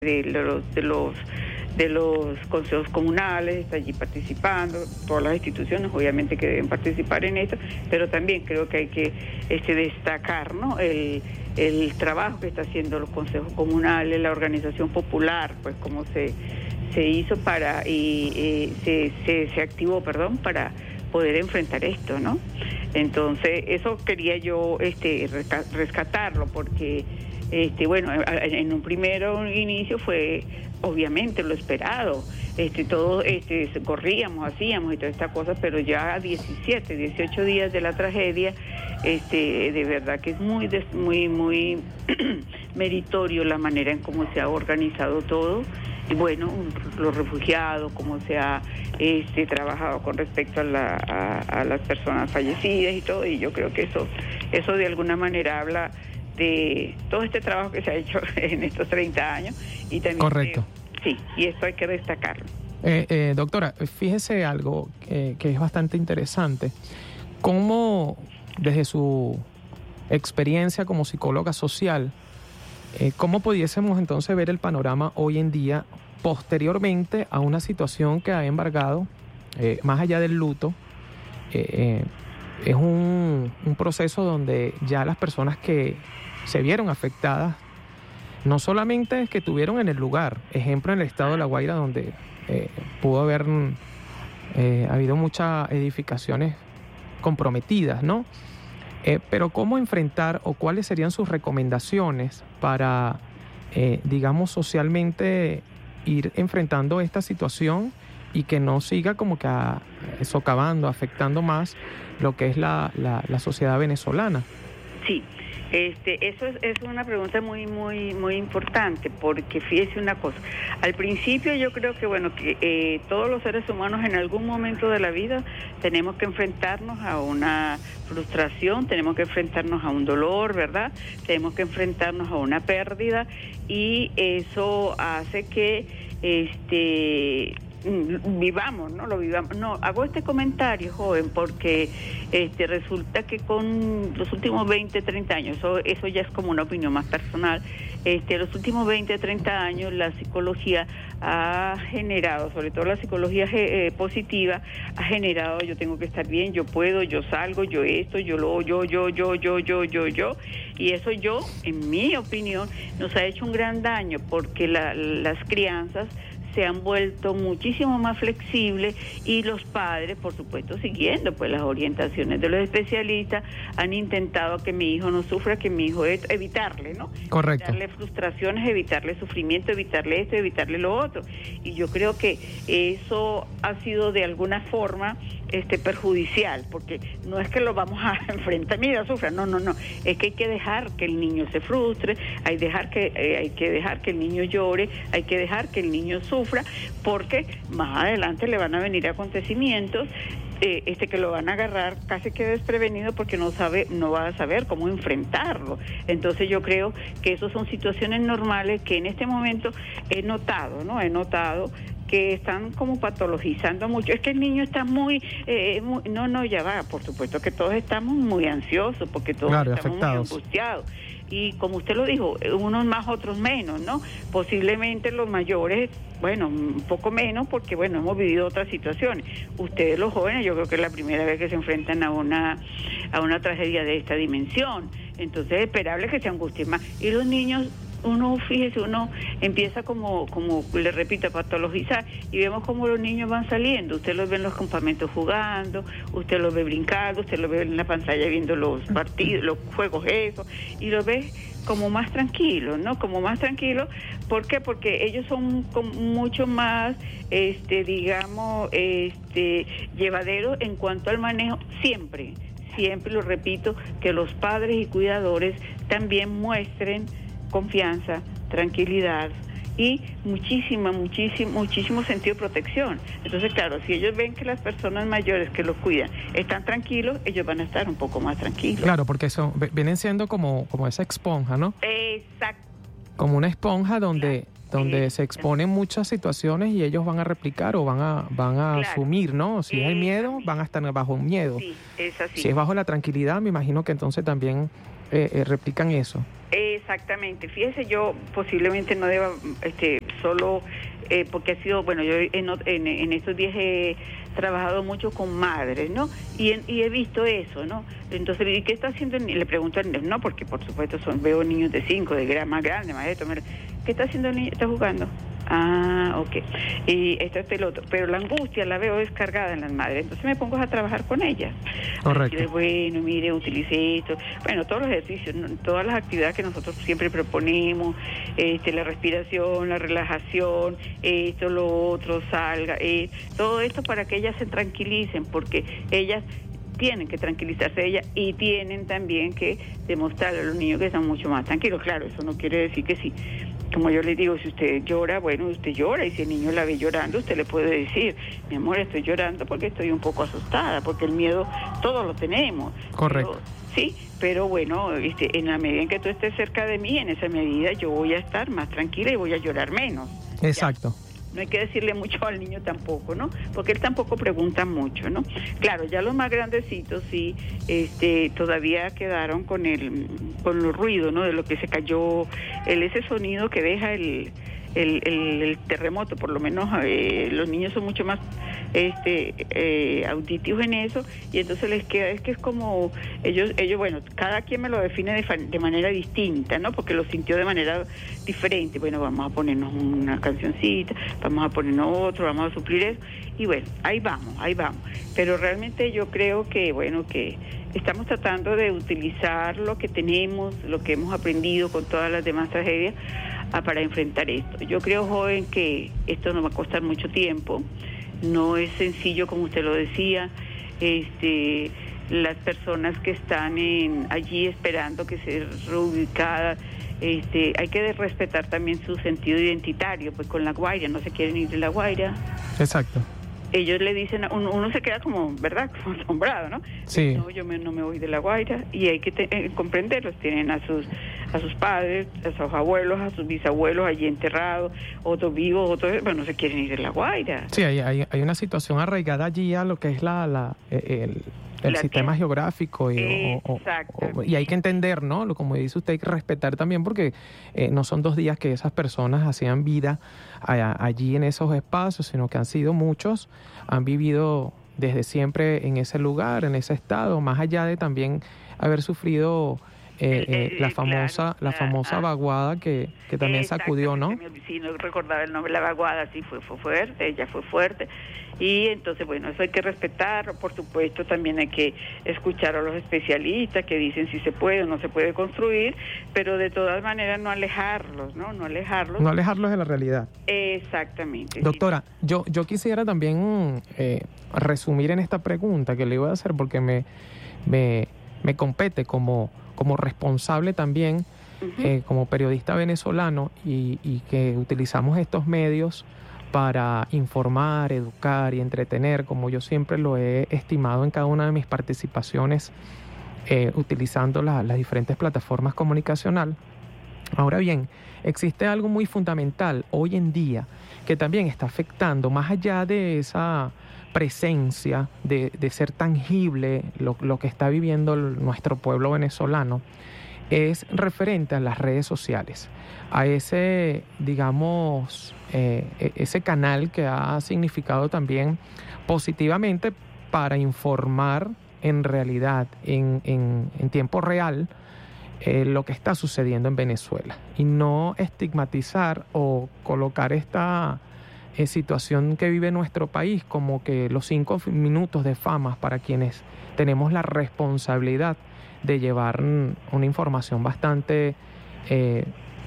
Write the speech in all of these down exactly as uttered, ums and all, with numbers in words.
de los de los de los consejos comunales, está allí participando, todas las instituciones obviamente que deben participar en esto, pero también creo que hay que este, destacar, ¿no?, el, el trabajo que está haciendo los consejos comunales, la organización popular, pues como se, se hizo para, y eh, se, se, se activó, perdón, para poder enfrentar esto, ¿no? Entonces, eso quería yo este, rescatarlo, porque Este, bueno, en un primer inicio fue obviamente lo esperado, este, todos este, corríamos, hacíamos y todas estas cosas, pero ya a diecisiete, dieciocho días de la tragedia, este, de verdad que es muy, muy, muy meritorio la manera en cómo se ha organizado todo, y bueno, los refugiados, cómo se ha este, trabajado con respecto a, la, a, a las personas fallecidas y todo, y yo creo que eso, eso de alguna manera habla de todo este trabajo que se ha hecho en estos treinta años. Y también correcto. De, sí, y esto hay que destacarlo. Eh, eh, doctora, fíjese algo que, que es bastante interesante. ¿Cómo, desde su experiencia como psicóloga social, eh, cómo pudiésemos entonces ver el panorama hoy en día posteriormente a una situación que ha embargado, eh, más allá del luto? Eh, eh, es un, un proceso donde ya las personas que se vieron afectadas, no solamente es que tuvieron en el lugar, ejemplo en el estado de La Guaira, donde eh, pudo haber eh, habido muchas edificaciones comprometidas, ¿no? Eh, pero ¿cómo enfrentar o cuáles serían sus recomendaciones para, eh, digamos, socialmente ir enfrentando esta situación y que no siga como que a, socavando, afectando más lo que es la, la, la sociedad venezolana? Sí, este, eso es, es una pregunta muy, muy, muy importante, porque fíjese una cosa, al principio yo creo que, bueno, que eh, todos los seres humanos en algún momento de la vida tenemos que enfrentarnos a una frustración, tenemos que enfrentarnos a un dolor, ¿verdad? Tenemos que enfrentarnos a una pérdida, y eso hace que, este... vivamos, ¿no? Lo vivamos. No, hago este comentario, joven, porque este resulta que con los últimos veinte, treinta años, eso, eso ya es como una opinión más personal, este, los últimos veinte, treinta años la psicología ha generado, sobre todo la psicología eh, positiva, ha generado, yo tengo que estar bien, yo puedo, yo salgo, yo esto, yo lo, yo, yo, yo, yo, yo, yo, yo, y eso yo, en mi opinión, nos ha hecho un gran daño, porque la, las crianzas se han vuelto muchísimo más flexibles, y los padres, por supuesto, siguiendo pues las orientaciones de los especialistas, han intentado que mi hijo no sufra, que mi hijo es, evitarle, ¿no? Correcto. Evitarle frustraciones, evitarle sufrimiento, evitarle esto, evitarle lo otro. Y yo creo que eso ha sido de alguna forma este perjudicial, porque no es que lo vamos a enfrentar, mira, sufra, no, no, no, es que hay que dejar que el niño se frustre, hay, dejar que, eh, hay que dejar que el niño llore, hay que dejar que el niño sufra, porque más adelante le van a venir acontecimientos eh, este que lo van a agarrar casi que desprevenido, porque no sabe, no va a saber cómo enfrentarlo. Entonces yo creo que esas son situaciones normales que en este momento he notado, ¿no? He notado que están como patologizando mucho. Es que el niño está muy, eh, muy... No, no, ya va. Por supuesto que todos estamos muy ansiosos, porque todos claro, estamos afectados. muy angustiados. Y como usted lo dijo, unos más, otros menos, ¿no? Posiblemente los mayores, bueno, un poco menos, porque, bueno, hemos vivido otras situaciones. Ustedes, los jóvenes, yo creo que es la primera vez que se enfrentan a una, a una tragedia de esta dimensión. Entonces es esperable que se angustien más. Y los niños... Uno, fíjese, uno empieza como, como le repito, a patologizar, y vemos cómo los niños van saliendo. Usted los ve en los campamentos jugando, usted los ve brincando, usted los ve en la pantalla viendo los partidos, los juegos esos, y los ve como más tranquilos, ¿no? Como más tranquilos. ¿Por qué? Porque ellos son mucho más, este, digamos, este, llevaderos en cuanto al manejo, siempre, siempre lo repito, que los padres y cuidadores también muestren confianza, tranquilidad y muchísima, muchísimo, muchísimo sentido de protección. Entonces, claro, si ellos ven que las personas mayores que los cuidan están tranquilos, ellos van a estar un poco más tranquilos. Claro, porque son, vienen siendo como, como esa esponja, ¿no? Exacto. Como una esponja donde, claro, donde sí, se exponen muchas situaciones y ellos van a replicar o van a, van a claro. asumir, ¿no? Si hay miedo, van a estar bajo un miedo. Sí, es así. Si es bajo la tranquilidad, me imagino que entonces también eh, eh, replican eso. Exactamente. Fíjese, yo posiblemente no deba, este, solo eh, porque ha sido, bueno, yo en, en, en estos días he trabajado mucho con madres, ¿no? Y, en, y he visto eso, ¿no? Entonces, ¿y qué está haciendo el niño? Le pregunto al niño, no, porque por supuesto son, veo niños de cinco, de gran, más grandes, más esto, ¿qué está haciendo el niño? ¿Está jugando? Ah, ok. Y esto es el otro. Pero la angustia la veo descargada en las madres. Entonces me pongo a trabajar con ellas. Correcto. Decirles, bueno, mire, utilice esto. Bueno, todos los ejercicios, ¿no? Todas las actividades que nosotros siempre proponemos, este, la respiración, la relajación, esto, lo otro, salga, eh, todo esto para que ellas se tranquilicen, porque ellas tienen que tranquilizarse ellas y tienen también que demostrarle a los niños que están mucho más tranquilos. Claro, eso no quiere decir que sí. Como yo les digo, si usted llora, bueno, usted llora, y si el niño la ve llorando, usted le puede decir, mi amor, estoy llorando porque estoy un poco asustada, porque el miedo todos lo tenemos. Correcto. Pero, sí, pero bueno, este, en la medida en que tú estés cerca de mí, en esa medida yo voy a estar más tranquila y voy a llorar menos. Exacto. ¿Ya? No hay que decirle mucho al niño tampoco, ¿no? Porque él tampoco pregunta mucho, ¿no? Claro, ya los más grandecitos sí, este, todavía quedaron con el, con los ruidos, ¿no? De lo que se cayó, el ese sonido que deja el, el, el, el terremoto, por lo menos eh, los niños son mucho más este eh, auditivos en eso, y entonces les queda, es que es como ellos ellos bueno, cada quien me lo define de, de manera distinta, ¿no? Porque lo sintió de manera diferente. Bueno, vamos a ponernos una cancioncita, vamos a ponernos otro, vamos a suplir eso, y bueno, ahí vamos, ahí vamos. Pero realmente yo creo que, bueno, que estamos tratando de utilizar lo que tenemos, lo que hemos aprendido con todas las demás tragedias a, para enfrentar esto. Yo creo, joven, que esto nos va a costar mucho tiempo. No es sencillo, como usted lo decía, este, las personas que están en, allí esperando que sea reubicada, este, hay que respetar también su sentido identitario, pues con La Guaira, no se quieren ir de La Guaira. Exacto. Ellos le dicen, uno, uno se queda como, ¿verdad?, como asombrado, ¿no? Sí. No, yo me, no me voy de La Guaira, y hay que te, eh, comprenderlos, tienen a sus a sus padres, a sus abuelos, a sus bisabuelos allí enterrados, otros vivos, otros, bueno, no se quieren ir de La Guaira. Sí, hay, hay, hay una situación arraigada allí a lo que es la, la el, el sistema geográfico, y, o, o, y hay que entender, ¿no? Lo, como dice usted, hay que respetar también, porque eh, no son dos días que esas personas hacían vida a, allí en esos espacios, sino que han sido muchos, han vivido desde siempre en ese lugar, en ese estado, más allá de también haber sufrido eh, eh, la famosa, claro, la famosa ah, vaguada que, que también sacudió, ¿no? Sí, no recordaba el nombre, la vaguada, sí, fue, fue fuerte, ella fue fuerte. Y entonces, bueno, eso hay que respetar. Por supuesto, también hay que escuchar a los especialistas que dicen si se puede o no se puede construir, pero de todas maneras no alejarlos, ¿no? No alejarlos. No alejarlos de la realidad. Exactamente. Doctora, sí. yo, yo quisiera también eh, resumir en esta pregunta que le iba a hacer, porque me, me, me compete como, como responsable también, uh-huh. eh, como periodista venezolano, y, y que utilizamos estos medios para informar, educar y entretener, como yo siempre lo he estimado en cada una de mis participaciones, eh, utilizando la, las diferentes plataformas comunicacionales. Ahora bien, existe algo muy fundamental hoy en día que también está afectando, más allá de esa presencia, de, de ser tangible lo, lo que está viviendo el, nuestro pueblo venezolano, es referente a las redes sociales, a ese, digamos, eh, ese canal que ha significado también positivamente para informar en realidad, en, en, en tiempo real, eh, lo que está sucediendo en Venezuela, y no estigmatizar o colocar esta eh, situación que vive nuestro país como que los cinco minutos de fama para quienes tenemos la responsabilidad de llevar una información bastante eh,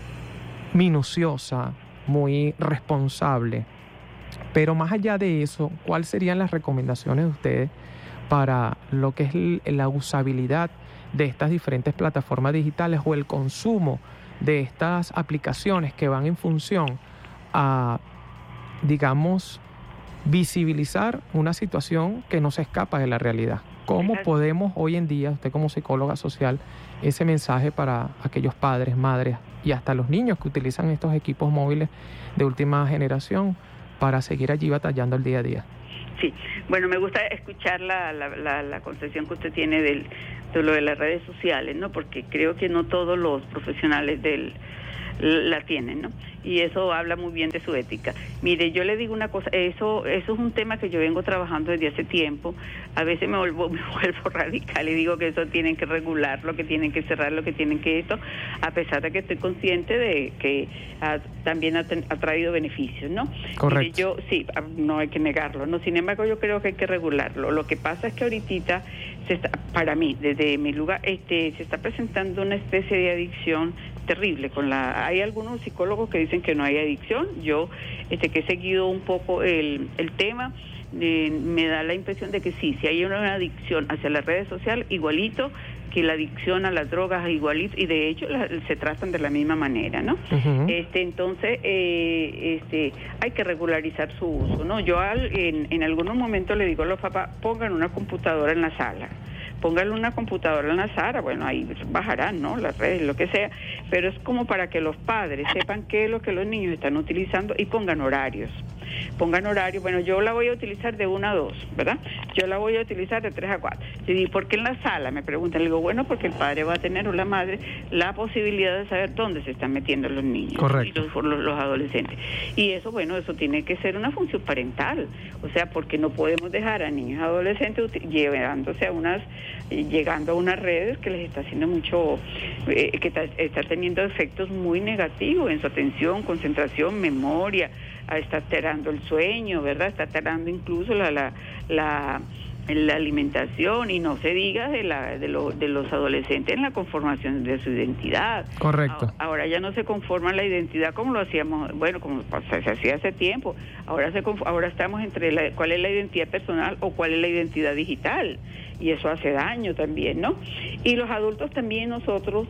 minuciosa, muy responsable. Pero más allá de eso, ¿cuáles serían las recomendaciones de ustedes para lo que es la usabilidad de estas diferentes plataformas digitales o el consumo de estas aplicaciones que van en función a, digamos, visibilizar una situación que no se escapa de la realidad? ¿Cómo podemos hoy en día, usted como psicóloga social, ese mensaje para aquellos padres, madres y hasta los niños que utilizan estos equipos móviles de última generación para seguir allí batallando el día a día? Sí, bueno, me gusta escuchar la, la, la, la concepción que usted tiene del, de lo de las redes sociales, ¿no? Porque creo que no todos los profesionales del la tienen, ¿no? Y eso habla muy bien de su ética. Mire, yo le digo una cosa, eso eso es un tema que yo vengo trabajando desde hace tiempo. A veces me vuelvo, me vuelvo radical y digo que eso tienen que regularlo, que tienen que cerrarlo, que tienen que esto, a pesar de que estoy consciente de que ha, también ha, ten, ha traído beneficios, ¿no? Correcto. Mire, yo, sí, no hay que negarlo, ¿no? Sin embargo, yo creo que hay que regularlo. Lo que pasa es que ahorita, se está, para mí, desde mi lugar, este, se está presentando una especie de adicción terrible con la hay algunos psicólogos que dicen que no hay adicción. Yo este que he seguido un poco el, el tema eh, me da la impresión de que sí, si hay una adicción hacia las redes sociales igualito que la adicción a las drogas igualito, y de hecho la, se tratan de la misma manera, ¿no? Uh-huh. Este entonces eh, este hay que regularizar su uso, ¿no? Yo al, en, en algunos momentos le digo a los papás, pongan una computadora en la sala. Póngale una computadora en la sala, bueno, ahí bajarán, ¿no? Las redes, lo que sea, pero es como para que los padres sepan qué es lo que los niños están utilizando y pongan horarios. Pongan horarios, bueno, yo la voy a utilizar de una a dos, ¿verdad? Yo la voy a utilizar de tres a cuatro. ¿Y por qué en la sala? Me preguntan, le digo, bueno, porque el padre va a tener, o la madre, la posibilidad de saber dónde se están metiendo los niños. Correcto. Y los, los, los adolescentes. Y eso, bueno, eso tiene que ser una función parental, o sea, porque no podemos dejar a niños y adolescentes llevándose a unas, llegando a unas redes que les está haciendo mucho, eh, que está, está teniendo efectos muy negativos en su atención, concentración, memoria, está alterando el sueño, ¿verdad? Está alterando incluso la la, la la alimentación, y no se diga de la de, lo, de los adolescentes en la conformación de su identidad. Correcto. Ahora ya no se conforma la identidad como lo hacíamos, bueno, como se hacía hace tiempo. Ahora se ahora estamos entre la, cuál es la identidad personal o cuál es la identidad digital, y eso hace daño también, ¿no? Y los adultos también, nosotros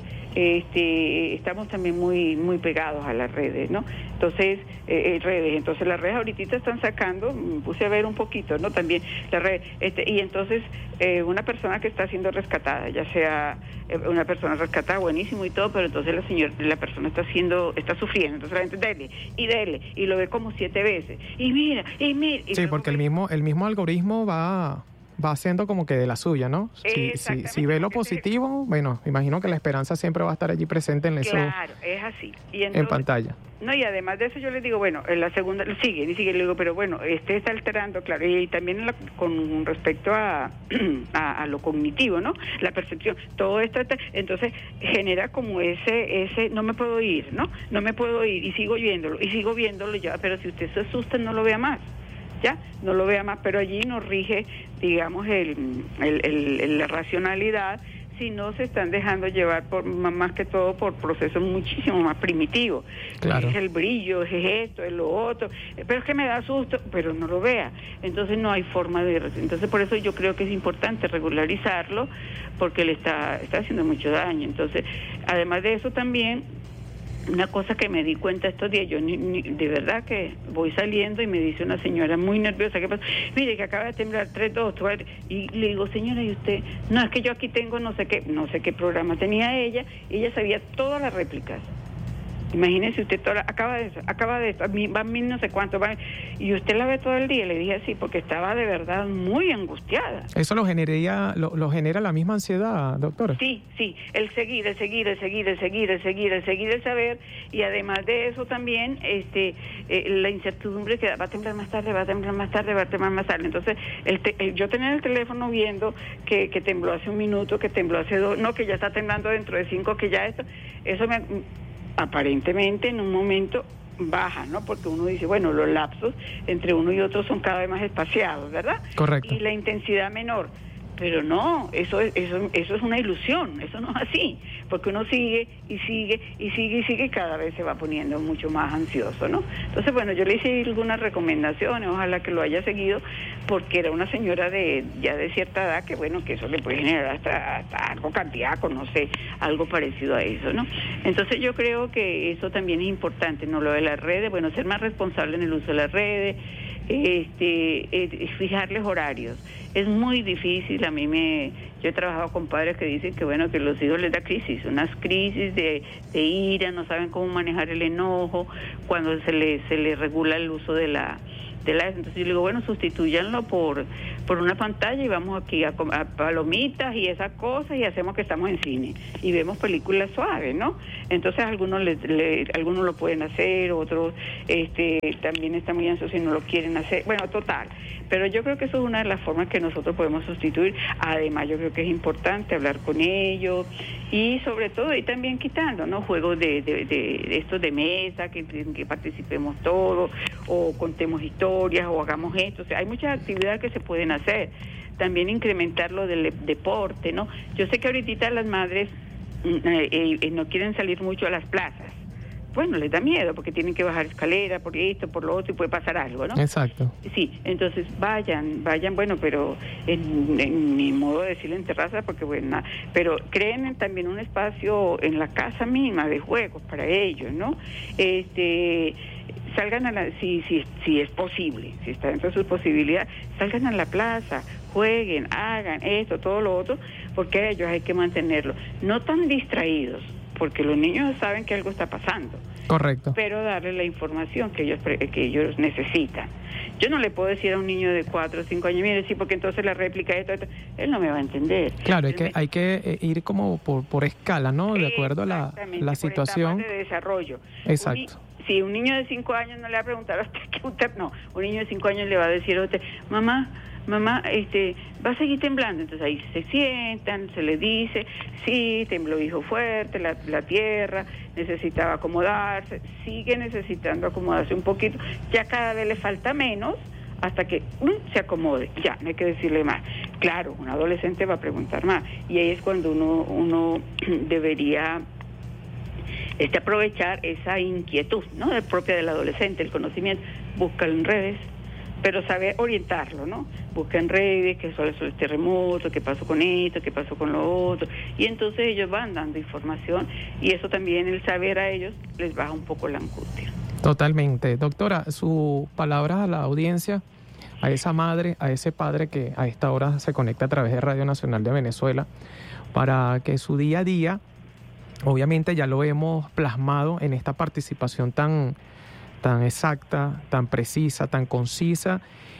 este estamos también muy muy pegados a las redes, ¿no? Entonces, eh, redes, entonces las redes ahorita están sacando, me puse a ver un poquito, ¿no? También las redes, este, y entonces eh, una persona que está siendo rescatada, ya sea eh, una persona rescatada, buenísimo y todo, pero entonces la señora, la persona está siendo, está sufriendo, entonces la gente dele, y dele, y lo ve como siete veces, y mira, y mira. Y sí, porque ve... el mismo, el mismo algoritmo va... va haciendo como que de la suya, ¿no? Si, si, si ve lo positivo, bueno, imagino que la esperanza siempre va a estar allí presente en eso. Claro, es así. Y entonces, en pantalla. No, y además de eso yo le digo, bueno, en la segunda, sigue, y sigue, le digo, pero bueno, este está alterando, claro, y también en la, con respecto a, a, a lo cognitivo, ¿no? La percepción, todo esto, entonces genera como ese, ese, no me puedo ir, ¿no? No me puedo ir, y sigo viéndolo, y sigo viéndolo ya, pero si usted se asusta, no lo vea más. Ya, no lo vea más, pero allí nos rige, digamos, el, el, el, la racionalidad, si no se están dejando llevar por más que todo por procesos muchísimo más primitivos. Claro. Es el brillo, es esto, es lo otro, pero es que me da susto, pero no lo vea. Entonces no hay forma de... Entonces por eso yo creo que es importante regularizarlo, porque le está, está haciendo mucho daño. Entonces, además de eso también... Una cosa que me di cuenta estos días, yo ni, ni, de verdad que voy saliendo y me dice una señora muy nerviosa, ¿qué pasa? Mire, que acaba de temblar tres, dos, y le digo, señora, ¿y usted? No, es que yo aquí tengo no sé qué, no sé qué programa tenía ella, y ella sabía todas las réplicas. Imagínese usted, toda, acaba de eso, acaba de esto, va a mí no sé cuánto, va, y usted la ve todo el día. Le dije así, porque estaba de verdad muy angustiada. ¿Eso lo generaría, lo, lo genera la misma ansiedad, doctora? Sí, sí, el seguir, el seguir, el seguir, el seguir, el seguir, el seguir, el saber, y además de eso también, este, eh, la incertidumbre que va a temblar más tarde, va a temblar más tarde, va a temblar más tarde. Entonces, el te, el, yo tenía el teléfono viendo que, que tembló hace un minuto, que tembló hace dos, no, que ya está temblando dentro de cinco, que ya esto, eso me... aparentemente en un momento baja, ¿no? Porque uno dice, bueno, los lapsos entre uno y otro son cada vez más espaciados, ¿verdad? Correcto. Y la intensidad menor. Pero no, eso es, eso, eso es una ilusión, eso no es así, porque uno sigue y sigue y sigue y sigue y cada vez se va poniendo mucho más ansioso, ¿no? Entonces, bueno, yo le hice algunas recomendaciones, ojalá que lo haya seguido, porque era una señora de ya de cierta edad que, bueno, que eso le puede generar hasta, hasta algo cardíaco, no sé, algo parecido a eso, ¿no? Entonces yo creo que eso también es importante, ¿no? Lo de las redes, bueno, ser más responsable en el uso de las redes, este eh, fijarles horarios. Es muy difícil, a mí me yo he trabajado con padres que dicen que bueno, que los hijos les da crisis, unas crisis de, de ira, no saben cómo manejar el enojo, cuando se les se les regula el uso de la de la entonces yo le digo, bueno, sustitúyanlo por por una pantalla y vamos aquí a, a palomitas y esas cosas y hacemos que estamos en cine y vemos películas suaves, ¿no? Entonces algunos le, le, algunos lo pueden hacer, otros este también están muy ansiosos y no lo quieren hacer, bueno, total. Pero yo creo que eso es una de las formas que nosotros podemos sustituir. Además, yo creo que es importante hablar con ellos y sobre todo, y también quitando, ¿no? Juegos de, de, de, de estos de mesa, que, que participemos todos, o contemos historias, o hagamos esto. O sea, hay muchas actividades que se pueden hacer. También incrementar lo del deporte, ¿no? Yo sé que ahorita las madres eh, eh, no quieren salir mucho a las plazas. Bueno, les da miedo porque tienen que bajar escalera por esto, por lo otro y puede pasar algo, ¿no? Exacto. Sí, entonces vayan, vayan, bueno, pero en, en mi modo de decirlo en terraza, porque bueno, pero creen también un espacio en la casa misma de juegos para ellos, ¿no? Este, salgan a la, si, si, si es posible, si está dentro de sus posibilidades, salgan a la plaza, jueguen, hagan esto, todo lo otro, porque a ellos hay que mantenerlos, no tan distraídos, porque los niños saben que algo está pasando. Correcto. Pero darle la información que ellos que ellos necesitan. Yo no le puedo decir a un niño de cuatro o cinco años, mire, sí, porque entonces la réplica esto, esto, él no me va a entender. Claro, hay que, me... hay que ir como por, por escala, ¿no? De acuerdo a la, la situación. De desarrollo. Exacto. Un, si un niño de cinco años no le va a preguntar a usted que usted, no, un niño de cinco años le va a decir a usted, mamá, mamá, este, va a seguir temblando. Entonces ahí se sientan, se le dice, sí, tembló hijo fuerte, la, la tierra, necesitaba acomodarse, sigue necesitando acomodarse un poquito, ya cada vez le falta menos, hasta que um, se acomode, ya, no hay que decirle más. Claro, un adolescente va a preguntar más, y ahí es cuando uno, uno debería este, aprovechar esa inquietud, ¿no?, de propia del adolescente, el conocimiento, búscalo en redes, pero saber orientarlo, ¿no? Busca en redes qué son los terremotos, qué pasó con esto, qué pasó con lo otro, y entonces ellos van dando información, y eso también, el saber a ellos, les baja un poco la angustia. Totalmente. Doctora, sus palabras a la audiencia, a esa madre, a ese padre que a esta hora se conecta a través de Radio Nacional de Venezuela, para que su día a día, obviamente ya lo hemos plasmado en esta participación tan... tan exacta, tan precisa, tan concisa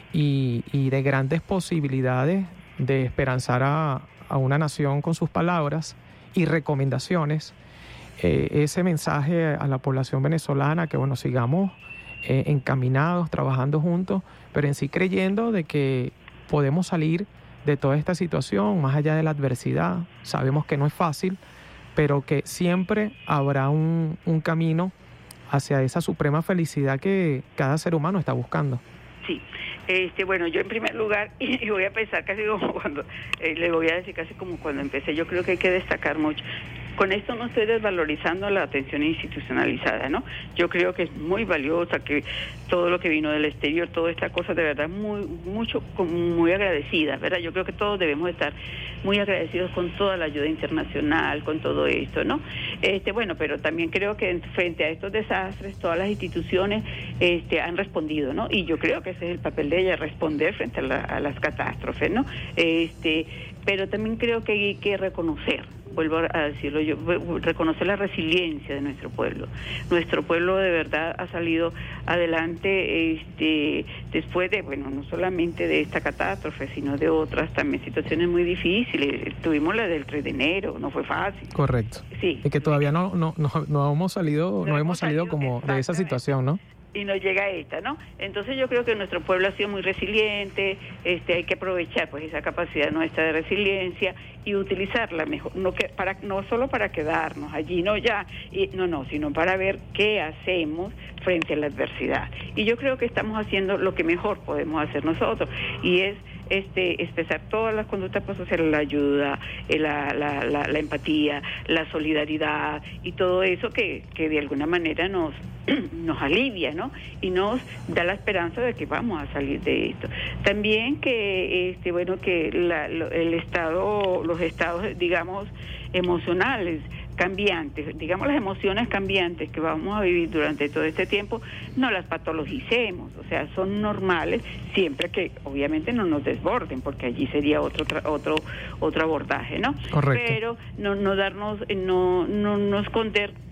y, y de grandes posibilidades de esperanzar a, a una nación con sus palabras y recomendaciones. Eh, ese mensaje a la población venezolana, que bueno, sigamos eh, encaminados, trabajando juntos, pero en sí creyendo de que podemos salir de toda esta situación, más allá de la adversidad. Sabemos que no es fácil, pero que siempre habrá un, un camino hacia esa suprema felicidad que cada ser humano está buscando. Sí, este, bueno, yo en primer lugar, y voy a pensar casi como cuando, eh, le voy a decir casi como cuando empecé, yo creo que hay que destacar mucho. Con esto no estoy desvalorizando la atención institucionalizada, ¿no? Yo creo que es muy valiosa, que todo lo que vino del exterior, toda esta cosa, de verdad, muy, mucho, muy agradecida, ¿verdad? Yo creo que todos debemos estar muy agradecidos con toda la ayuda internacional, con todo esto, ¿no? Este, bueno, pero también creo que frente a estos desastres, todas las instituciones este, han respondido, ¿no? Y yo creo que ese es el papel de ellas, responder frente a, la, a las catástrofes, ¿no? Este, pero también creo que hay que reconocer, vuelvo a decirlo yo, reconocer la resiliencia de nuestro pueblo. Nuestro pueblo de verdad ha salido adelante este, después de, bueno, no solamente de esta catástrofe, sino de otras también situaciones muy difíciles. Tuvimos la del tres de enero, no fue fácil. Correcto. Sí. Y que todavía no, no, no, no hemos salido, no, no hemos salido, salido como de esa situación, ¿no? Y nos llega esta, ¿no? Entonces yo creo que nuestro pueblo ha sido muy resiliente, este, hay que aprovechar pues esa capacidad nuestra de resiliencia y utilizarla mejor, no que para no solo para quedarnos allí, no ya, y, no, no, sino para ver qué hacemos frente a la adversidad. Y yo creo que estamos haciendo lo que mejor podemos hacer nosotros, y es este expresar todas las conductas prosociales, la ayuda, la, la, la, la empatía, la solidaridad y todo eso que, que de alguna manera nos nos alivia, ¿no? Y nos da la esperanza de que vamos a salir de esto. También que este bueno que la, lo, el estado, los estados, digamos, emocionales cambiantes, digamos las emociones cambiantes que vamos a vivir durante todo este tiempo, no las patologicemos, o sea, son normales siempre que obviamente no nos desborden, porque allí sería otro otro otro abordaje, ¿no? Correcto. Pero no no darnos no no no esconder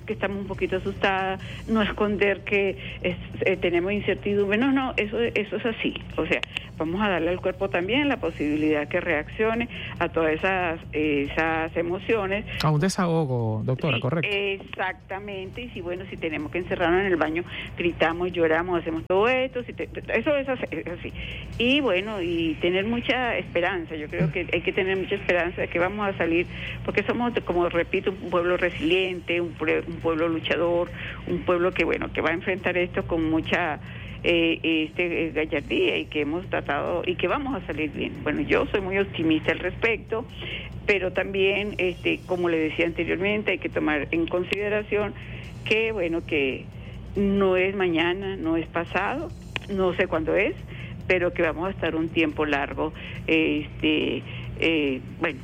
que estamos un poquito asustadas, no esconder que es, eh, tenemos incertidumbre, no, no, eso, eso es así, o sea, vamos a darle al cuerpo también la posibilidad que reaccione a todas esas, esas emociones. A un desahogo, doctora, sí, correcto. Exactamente, y si bueno, si tenemos que encerrarnos en el baño, gritamos, lloramos, hacemos todo esto, si te, eso es así. Y bueno, y tener mucha esperanza, yo creo que hay que tener mucha esperanza de que vamos a salir, porque somos, como repito, un pueblo resiliente, un, un pueblo luchador, un pueblo que bueno, que va a enfrentar esto con mucha eh, este eh, gallardía y que hemos tratado y que vamos a salir bien. Bueno, yo soy muy optimista al respecto, pero también, este, como le decía anteriormente, hay que tomar en consideración que bueno, que no es mañana, no es pasado, no sé cuándo es, pero que vamos a estar un tiempo largo, este, eh, bueno,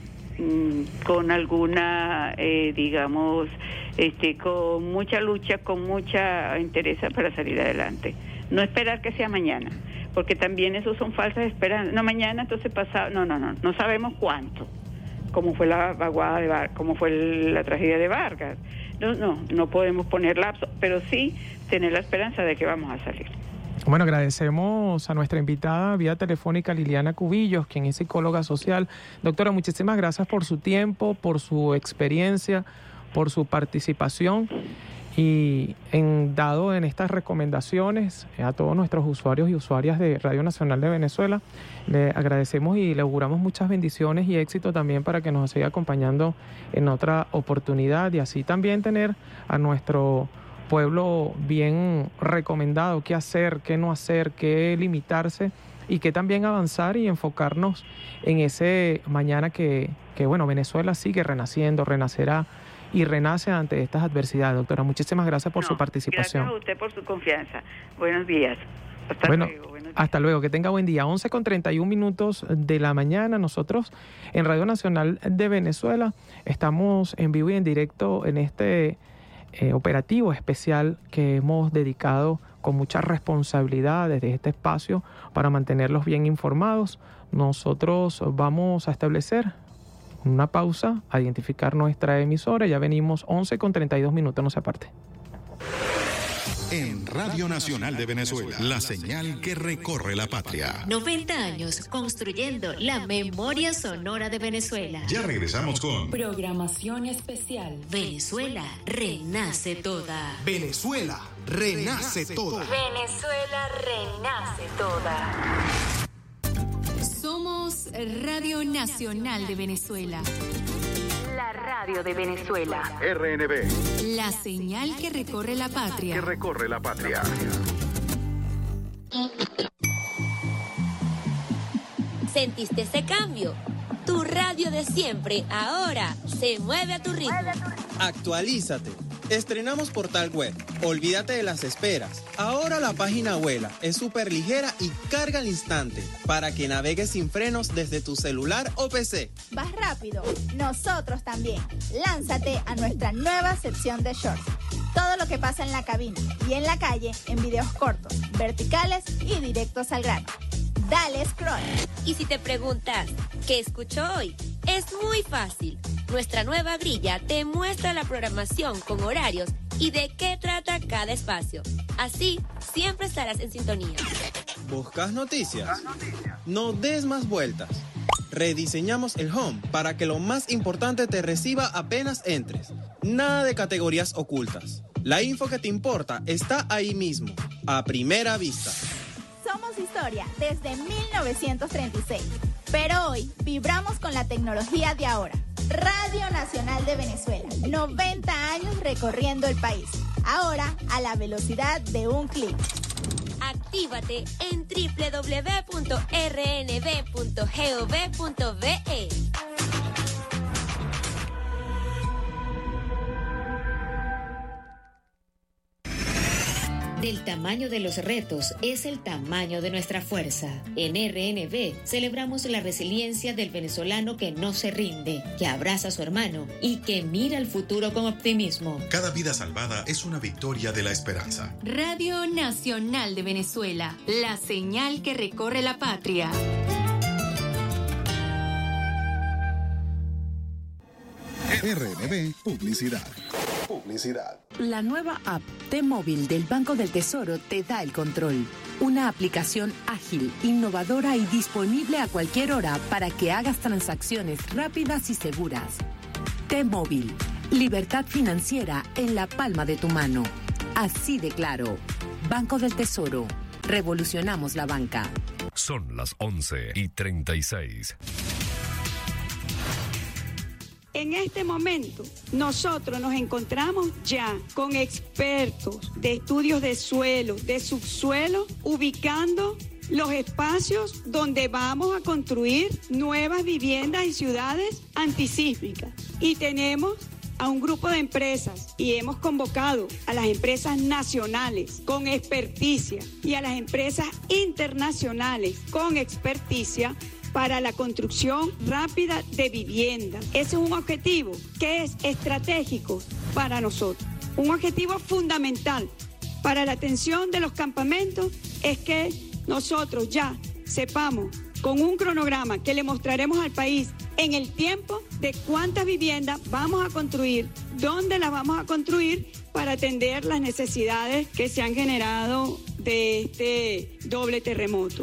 con alguna, eh, digamos, este, con mucha lucha, con mucha interés para salir adelante. No esperar que sea mañana, porque también eso son falsas esperanzas. No, mañana, entonces pasado, no, no, no, no sabemos cuánto, como fue la vaguada de Vargas, como fue la tragedia de Vargas. No, no, no podemos poner lapso, pero sí tener la esperanza de que vamos a salir. Bueno, agradecemos a nuestra invitada vía telefónica Liliana Cubillos, quien es psicóloga social. Doctora, muchísimas gracias por su tiempo, por su experiencia, por su participación y en dado en estas recomendaciones a todos nuestros usuarios y usuarias de Radio Nacional de Venezuela. Le agradecemos y le auguramos muchas bendiciones y éxito también para que nos siga acompañando en otra oportunidad y así también tener a nuestro pueblo bien recomendado qué hacer, qué no hacer, qué limitarse y qué también avanzar y enfocarnos en ese mañana que, que bueno, Venezuela sigue renaciendo, renacerá y renace ante estas adversidades. Doctora, muchísimas gracias por no, su participación. Gracias a usted por su confianza. Buenos días. Hasta bueno, luego. Buenos días. Hasta luego. Que tenga buen día. once con treinta y un minutos de la mañana. Nosotros en Radio Nacional de Venezuela estamos en vivo y en directo en este eh, operativo especial que hemos dedicado con mucha responsabilidad desde este espacio para mantenerlos bien informados. Nosotros vamos a establecer una pausa, a identificar nuestra emisora. Ya venimos once con treinta y dos minutos, no se aparte. En Radio Nacional de Venezuela, la señal que recorre la patria. noventa años construyendo la memoria sonora de Venezuela. Ya regresamos con programación especial. Venezuela renace toda. Venezuela renace toda. Venezuela renace toda. Somos Radio Nacional de Venezuela. La radio de Venezuela. R N B. La señal que recorre la patria. Que recorre la patria. ¿Sentiste ese cambio? Tu radio de siempre ahora se mueve a tu ritmo. Actualízate. Estrenamos portal web. Olvídate de las esperas. Ahora la página vuela, es súper ligera y carga al instante para que navegues sin frenos desde tu celular o P C. ¿Vas rápido? Nosotros también. Lánzate a nuestra nueva sección de shorts. Todo lo que pasa en la cabina y en la calle en videos cortos, verticales y directos al grano. Dale scroll. Y si te preguntas, ¿qué escucho hoy? Es muy fácil. Nuestra nueva grilla te muestra la programación con horarios y de qué trata cada espacio. Así, siempre estarás en sintonía. ¿Buscas noticias? No des más vueltas. Rediseñamos el home para que lo más importante te reciba apenas entres. Nada de categorías ocultas. La info que te importa está ahí mismo, a primera vista. Somos historia desde mil novecientos treinta y seis, pero hoy vibramos con la tecnología de ahora. Radio Nacional de Venezuela, noventa años recorriendo el país, ahora a la velocidad de un clic. Actívate en doble u doble u doble u punto r n b punto gov punto v e. Del tamaño de los retos es el tamaño de nuestra fuerza. En R N B celebramos la resiliencia del venezolano que no se rinde, que abraza a su hermano y que mira al futuro con optimismo. Cada vida salvada es una victoria de la esperanza. Radio Nacional de Venezuela, la señal que recorre la patria. R N B Publicidad. publicidad. La nueva app T-Móvil del Banco del Tesoro te da el control. Una aplicación ágil, innovadora y disponible a cualquier hora para que hagas transacciones rápidas y seguras. T-Móvil, libertad financiera en la palma de tu mano. Así de claro. Banco del Tesoro. Revolucionamos la banca. Son las once y treinta y seis. En este momento, nosotros nos encontramos ya con expertos de estudios de suelo, de subsuelo, ubicando los espacios donde vamos a construir nuevas viviendas y ciudades antisísmicas. Y tenemos a un grupo de empresas y hemos convocado a las empresas nacionales con experticia y a las empresas internacionales con experticia para la construcción rápida de viviendas. Ese es un objetivo que es estratégico para nosotros. Un objetivo fundamental para la atención de los campamentos es que nosotros ya sepamos con un cronograma que le mostraremos al país en el tiempo de cuántas viviendas vamos a construir, dónde las vamos a construir para atender las necesidades que se han generado de este doble terremoto.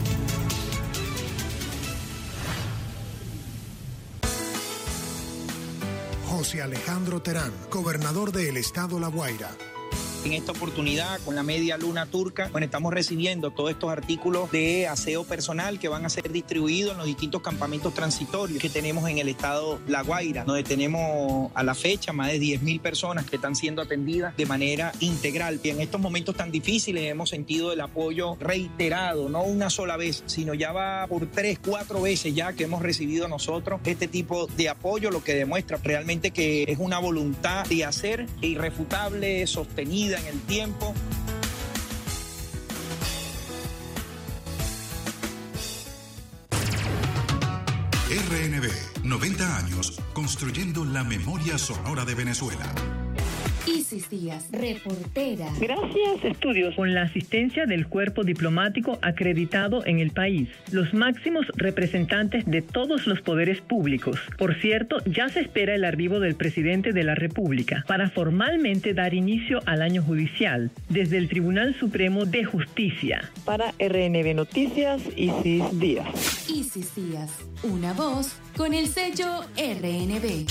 José Alejandro Terán, gobernador del estado La Guaira. En esta oportunidad, con la media luna turca, bueno, estamos recibiendo todos estos artículos de aseo personal que van a ser distribuidos en los distintos campamentos transitorios que tenemos en el estado La Guaira, donde tenemos a la fecha más de diez mil personas que están siendo atendidas de manera integral. Y en estos momentos tan difíciles hemos sentido el apoyo reiterado, no una sola vez, sino ya va por tres, cuatro veces ya que hemos recibido nosotros este tipo de apoyo, lo que demuestra realmente que es una voluntad de hacer irrefutable, sostenida en el tiempo. R N B, noventa años construyendo la memoria sonora de Venezuela. Isis Díaz, reportera. Gracias, estudios con la asistencia del cuerpo diplomático acreditado en el país, los máximos representantes de todos los poderes públicos. Por cierto, ya se espera el arribo del presidente de la República para formalmente dar inicio al año judicial desde el Tribunal Supremo de Justicia. Para R N B Noticias, Isis Díaz. Isis Díaz, una voz con el sello R N B.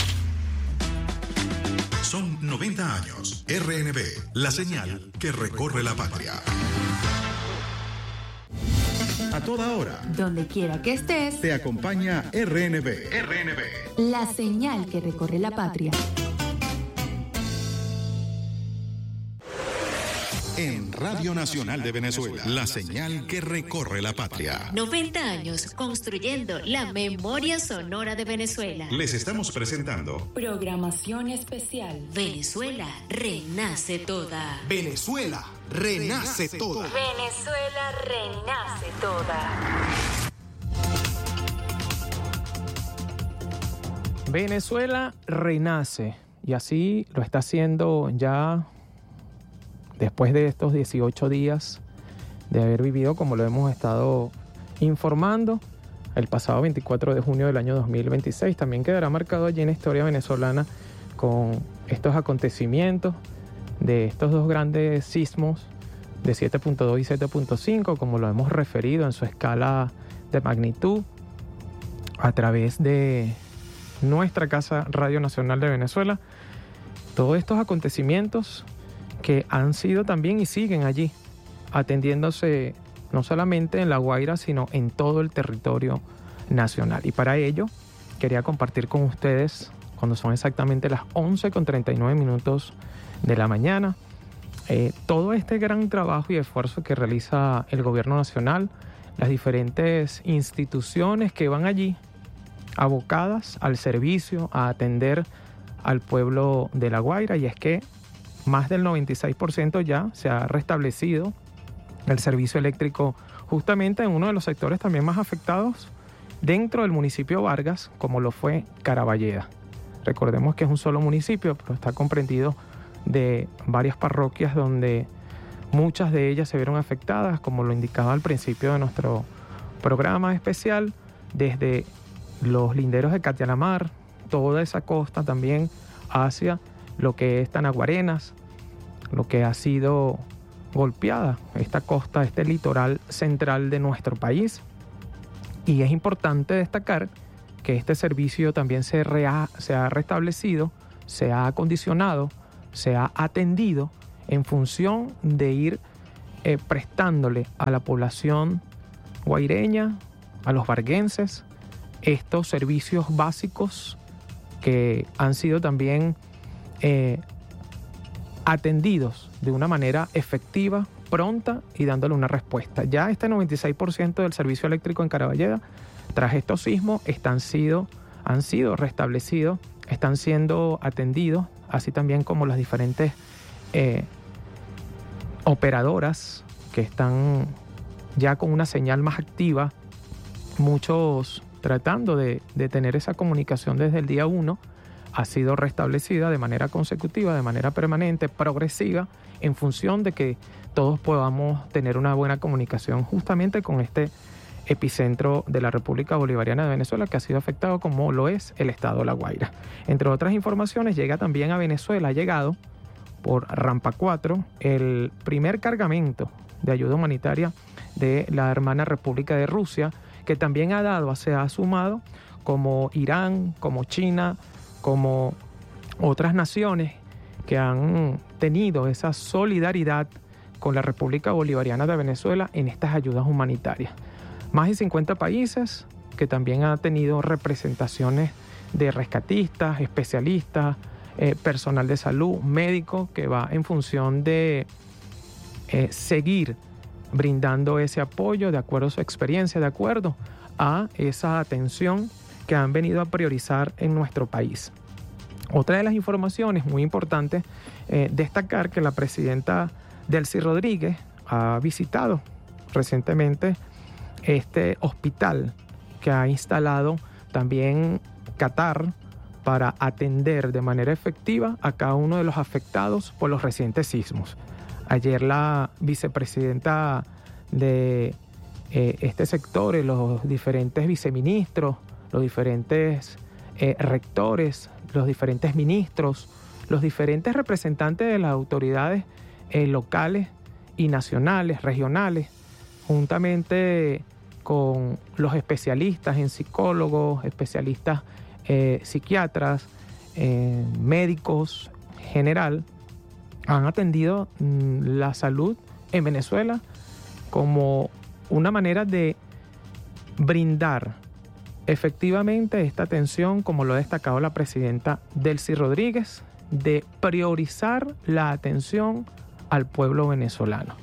Son noventa años. R N B, la señal que recorre la patria. A toda hora. Donde quiera que estés. Te acompaña R N B. R N B. La señal que recorre la patria. En Radio Nacional de Venezuela, la señal que recorre la patria. noventa años construyendo la memoria sonora de Venezuela. Les estamos presentando programación especial. Venezuela renace toda. Venezuela renace toda. Venezuela renace toda. Venezuela renace, y así lo está haciendo ya después de estos dieciocho días de haber vivido, como lo hemos estado informando, el pasado veinticuatro de junio del año dos mil veintiséis. También quedará marcado allí en la historia venezolana con estos acontecimientos de estos dos grandes sismos de siete punto dos y siete punto cinco, como lo hemos referido en su escala de magnitud, a través de nuestra casa Radio Nacional de Venezuela. Todos estos acontecimientos que han sido también y siguen allí, atendiéndose no solamente en La Guaira, sino en todo el territorio nacional. Y para ello, quería compartir con ustedes, cuando son exactamente las once con treinta y nueve minutos de la mañana, eh, todo este gran trabajo y esfuerzo que realiza el gobierno nacional, las diferentes instituciones que van allí abocadas al servicio, a atender al pueblo de La Guaira. Y es que más del noventa y seis por ciento ya se ha restablecido el servicio eléctrico justamente en uno de los sectores también más afectados dentro del municipio Vargas, como lo fue Caraballeda. Recordemos que es un solo municipio, pero está comprendido de varias parroquias donde muchas de ellas se vieron afectadas, como lo indicaba al principio de nuestro programa especial, desde los linderos de Catialamar, toda esa costa también hacia lo que es Tanaguarenas, lo que ha sido golpeada esta costa, este litoral central de nuestro país. Y es importante destacar que este servicio también se, rea, se ha restablecido, se ha acondicionado, se ha atendido en función de ir eh, prestándole a la población guaireña, a los varguenses, estos servicios básicos que han sido también eh, atendidos de una manera efectiva, pronta y dándole una respuesta. Ya este noventa y seis por ciento del servicio eléctrico en Caraballeda, tras estos sismos, están sido, han sido restablecidos, están siendo atendidos, así también como las diferentes eh, operadoras que están ya con una señal más activa, muchos tratando de, de tener esa comunicación desde el día uno, ha sido restablecida de manera consecutiva, de manera permanente, progresiva, en función de que todos podamos tener una buena comunicación justamente con este epicentro de la República Bolivariana de Venezuela, que ha sido afectado como lo es el estado La Guaira. Entre otras informaciones, llega también a Venezuela, ha llegado por Rampa cuatro el primer cargamento de ayuda humanitaria de la hermana República de Rusia, que también ha dado, se ha sumado, como Irán, como China, como otras naciones que han tenido esa solidaridad con la República Bolivariana de Venezuela en estas ayudas humanitarias. Más de cincuenta países que también han tenido representaciones de rescatistas, especialistas, eh, personal de salud, médico, que va en función de eh, seguir brindando ese apoyo de acuerdo a su experiencia, de acuerdo a esa atención que han venido a priorizar en nuestro país. Otra de las informaciones muy importantes, eh, destacar que la presidenta Delcy Rodríguez ha visitado recientemente este hospital que ha instalado también Qatar para atender de manera efectiva a cada uno de los afectados por los recientes sismos. Ayer la vicepresidenta de eh, este sector, los diferentes viceministros, los diferentes eh, rectores, los diferentes ministros, los diferentes representantes de las autoridades eh, locales y nacionales, regionales, juntamente con los especialistas en psicólogos, especialistas eh, psiquiatras, eh, médicos general, han atendido mmm, la salud en Venezuela como una manera de brindar efectivamente esta atención, como lo ha destacado la presidenta Delcy Rodríguez, de priorizar la atención al pueblo venezolano,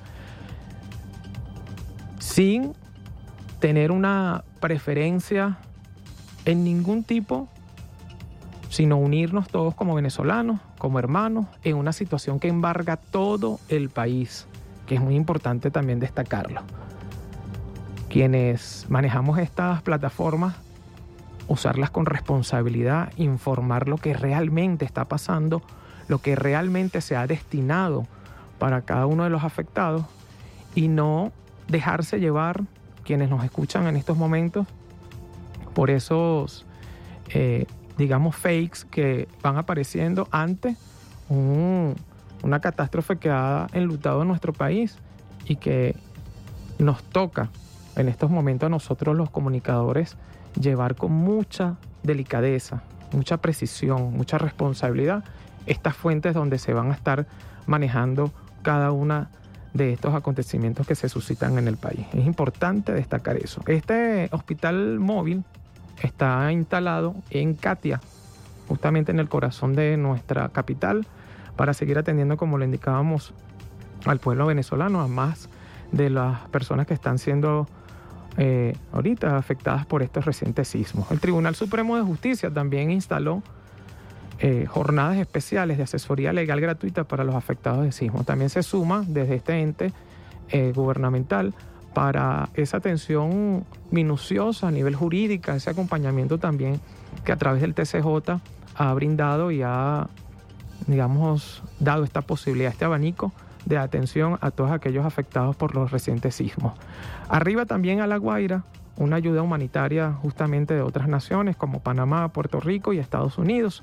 sin tener una preferencia en ningún tipo, sino unirnos todos como venezolanos, como hermanos, en una situación que embarga todo el país, que es muy importante también destacarlo. Quienes manejamos estas plataformas, usarlas con responsabilidad, informar lo que realmente está pasando, lo que realmente se ha destinado para cada uno de los afectados, y no dejarse llevar, quienes nos escuchan en estos momentos, por esos, eh, digamos, fakes que van apareciendo ante un, una catástrofe que ha enlutado a nuestro país y que nos toca en estos momentos a nosotros los comunicadores llevar con mucha delicadeza, mucha precisión, mucha responsabilidad estas fuentes donde se van a estar manejando cada una de estos acontecimientos que se suscitan en el país. Es importante destacar eso. Este hospital móvil está instalado en Catia, justamente en el corazón de nuestra capital, para seguir atendiendo, como le indicábamos, al pueblo venezolano, a más de las personas que están siendo eh, ahorita afectadas por estos recientes sismos. El Tribunal Supremo de Justicia también instaló eh, jornadas especiales de asesoría legal gratuita para los afectados de sismos. También se suma desde este ente eh, gubernamental para esa atención minuciosa a nivel jurídica, ese acompañamiento también que a través del T C J ha brindado y ha, digamos, dado esta posibilidad, este abanico de atención a todos aquellos afectados por los recientes sismos. Arriba también a La Guaira, una ayuda humanitaria justamente de otras naciones como Panamá, Puerto Rico y Estados Unidos,